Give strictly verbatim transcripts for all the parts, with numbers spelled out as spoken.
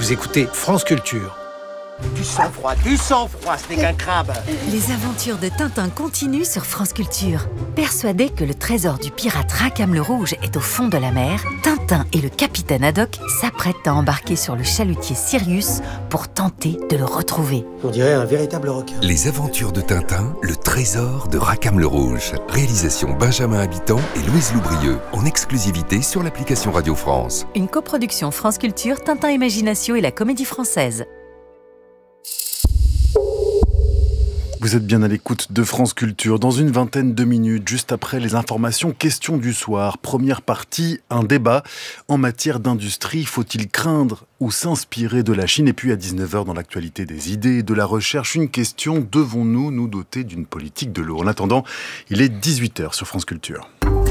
Vous écoutez France Culture. Du sang-froid, du sang-froid, ce n'est qu'un crabe. Les aventures de Tintin continuent sur France Culture. Persuadés que le trésor du pirate Rackham le Rouge est au fond de la mer, Tintin et le capitaine Haddock s'apprêtent à embarquer sur le chalutier Sirius pour tenter de le retrouver. On dirait un véritable requin. Les aventures de Tintin, le trésor de Rackham le Rouge. Réalisation Benjamin Habitant et Louise Loubrieux, en exclusivité sur l'application Radio France. Une coproduction France Culture, Tintin Imagination et la Comédie Française. Vous êtes bien à l'écoute de France Culture. Dans une vingtaine de minutes, juste après les informations questions du soir. Première partie, un débat en matière d'industrie. Faut-il craindre ou s'inspirer de la Chine? Et puis à dix-neuf heures, dans l'actualité des idées et de la recherche, une question: devons-nous nous doter d'une politique de l'eau? En attendant, il est dix-huit heures sur France Culture.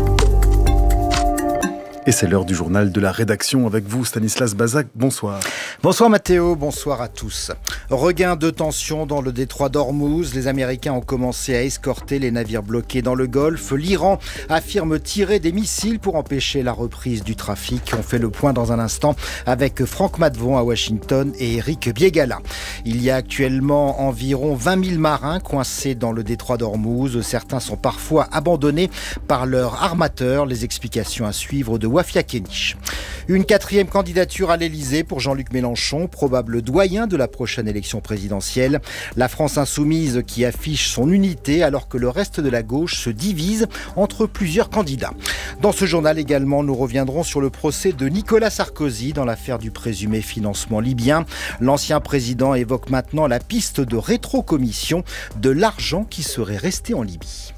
Et c'est l'heure du journal de la rédaction avec vous, Stanislas Bazac. Bonsoir. Bonsoir Mathéo, bonsoir à tous. Regain de tension dans le détroit d'Ormuz. Les Américains ont commencé à escorter les navires bloqués dans le Golfe. L'Iran affirme tirer des missiles pour empêcher la reprise du trafic. On fait le point dans un instant avec Franck Matvon à Washington et Éric Biégala. Il y a actuellement environ vingt mille marins coincés dans le détroit d'Ormuz. Certains sont parfois abandonnés par leur armateur. Les explications à suivre de Wafia Kenich. Une quatrième candidature à l'Elysée pour Jean-Luc Mélenchon, probable doyen de la prochaine élection présidentielle. La France insoumise qui affiche son unité alors que le reste de la gauche se divise entre plusieurs candidats. Dans ce journal également, nous reviendrons sur le procès de Nicolas Sarkozy dans l'affaire du présumé financement libyen. L'ancien président évoque maintenant la piste de rétrocommission de l'argent qui serait resté en Libye.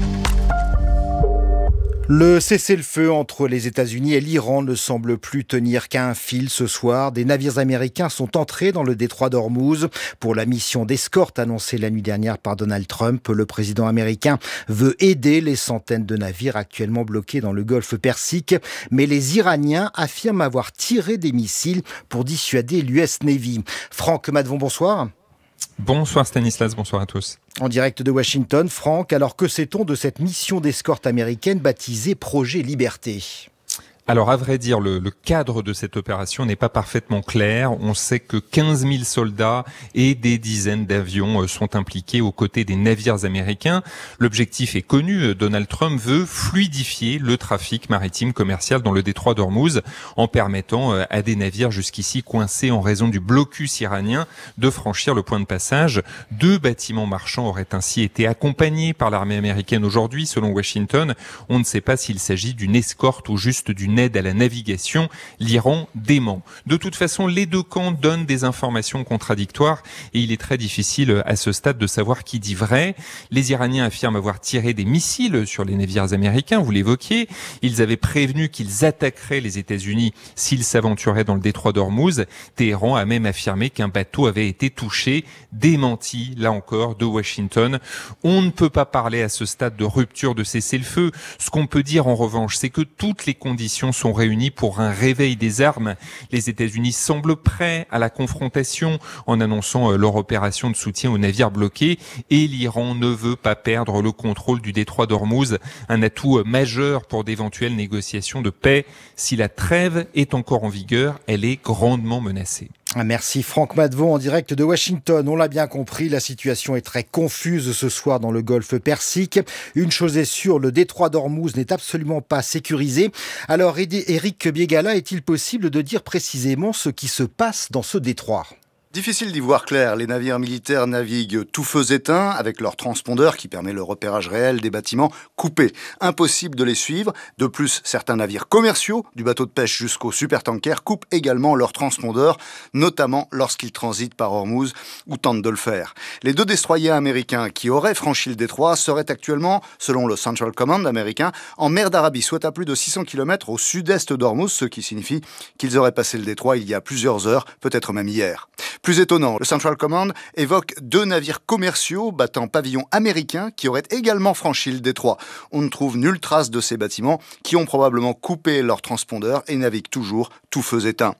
Le cessez-le-feu entre les États-Unis et l'Iran ne semble plus tenir qu'à un fil ce soir. Des navires américains sont entrés dans le détroit d'Ormuz pour la mission d'escorte annoncée la nuit dernière par Donald Trump. Le président américain veut aider les centaines de navires actuellement bloqués dans le golfe Persique, mais les Iraniens affirment avoir tiré des missiles pour dissuader l'U S Navy. Franck Matvon, bonsoir. Bonsoir Stanislas, bonsoir à tous. En direct de Washington, Franck, alors que sait-on de cette mission d'escorte américaine baptisée Projet Liberté ? Alors à vrai dire, le, le cadre de cette opération n'est pas parfaitement clair. On sait que quinze mille soldats et des dizaines d'avions sont impliqués aux côtés des navires américains. L'objectif est connu, Donald Trump veut fluidifier le trafic maritime commercial dans le détroit d'Ormuz en permettant à des navires jusqu'ici coincés en raison du blocus iranien de franchir le point de passage. Deux bâtiments marchands auraient ainsi été accompagnés par l'armée américaine aujourd'hui, selon Washington. On ne sait pas s'il s'agit d'une escorte ou juste d'une aide à la navigation. L'Iran dément. De toute façon, les deux camps donnent des informations contradictoires et il est très difficile à ce stade de savoir qui dit vrai. Les Iraniens affirment avoir tiré des missiles sur les navires américains, vous l'évoquiez. Ils avaient prévenu qu'ils attaqueraient les États-Unis s'ils s'aventuraient dans le détroit d'Ormuz. Téhéran a même affirmé qu'un bateau avait été touché, démenti, là encore, de Washington. On ne peut pas parler à ce stade de rupture de cessez-le-feu. Ce qu'on peut dire en revanche, c'est que toutes les conditions sont réunies pour un réveil des armes. Les États-Unis semblent prêts à la confrontation en annonçant leur opération de soutien aux navires bloqués et l'Iran ne veut pas perdre le contrôle du détroit d'Ormuz, un atout majeur pour d'éventuelles négociations de paix. Si la trêve est encore en vigueur, elle est grandement menacée. Merci Franck Matvon en direct de Washington. On l'a bien compris, la situation est très confuse ce soir dans le golfe Persique. Une chose est sûre, le détroit d'Ormuz n'est absolument pas sécurisé. Alors Éric Biégala, est-il possible de dire précisément ce qui se passe dans ce détroit ? Difficile d'y voir clair, les navires militaires naviguent tout feu éteint avec leur transpondeur qui permet le repérage réel des bâtiments coupés. Impossible de les suivre. De plus, certains navires commerciaux, du bateau de pêche jusqu'au supertanker, coupent également leur transpondeur, notamment lorsqu'ils transitent par Ormuz ou tentent de le faire. Les deux destroyers américains qui auraient franchi le détroit seraient actuellement, selon le Central Command américain, en mer d'Arabie, soit à plus de six cents kilomètres au sud-est d'Ormuz, ce qui signifie qu'ils auraient passé le détroit il y a plusieurs heures, peut-être même hier. Plus étonnant, le Central Command évoque deux navires commerciaux battant pavillon américain qui auraient également franchi le détroit. On ne trouve nulle trace de ces bâtiments qui ont probablement coupé leur transpondeur et naviguent toujours tout feu éteint.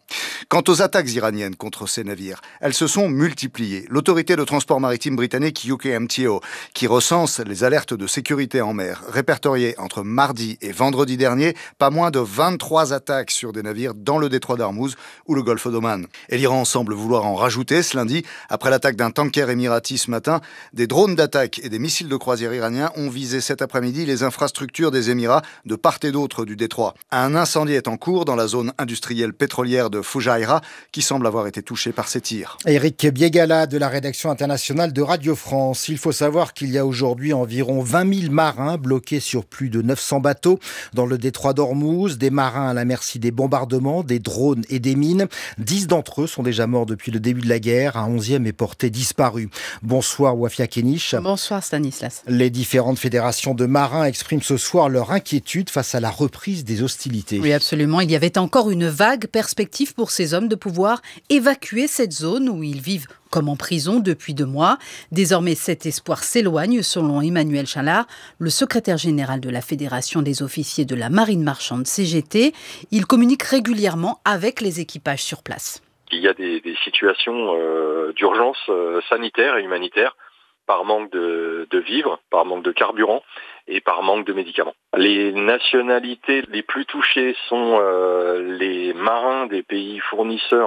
Quant aux attaques iraniennes contre ces navires, elles se sont multipliées. L'autorité de transport maritime britannique U K M T O, qui recense les alertes de sécurité en mer, répertoriait entre mardi et vendredi dernier pas moins de vingt-trois attaques sur des navires dans le détroit d'Ormuz ou le golfe d'Oman. Et l'Iran semble vouloir en rajouter ce lundi. Après l'attaque d'un tanker émirati ce matin, des drones d'attaque et des missiles de croisière iraniens ont visé cet après-midi les infrastructures des Émirats de part et d'autre du détroit. Un incendie est en cours dans la zone industrielle pétrolière de Fujairah qui semble avoir été touchée par ces tirs. Éric Biégala de la rédaction internationale de Radio France. Il faut savoir qu'il y a aujourd'hui environ vingt mille marins bloqués sur plus de neuf cents bateaux dans le détroit d'Ormuz, des marins à la merci des bombardements, des drones et des mines. Dix d'entre eux sont déjà morts depuis le début de la guerre. Un onzième est porté disparu. Bonsoir Wafia Kenich. Bonsoir Stanislas. Les différentes fédérations de marins expriment ce soir leur inquiétude face à la reprise des hostilités. Oui, absolument. Il y avait encore une vague perspective pour ces hommes de pouvoir évacuer cette zone où ils vivent comme en prison depuis deux mois. Désormais, cet espoir s'éloigne, selon Emmanuel Chalard, le secrétaire général de la Fédération des officiers de la marine marchande C G T. Il communique régulièrement avec les équipages sur place. Il y a des, des situations euh, d'urgence euh, sanitaire et humanitaire par manque de, de vivres, par manque de carburant et par manque de médicaments. Les nationalités les plus touchées sont euh, les marins des pays fournisseurs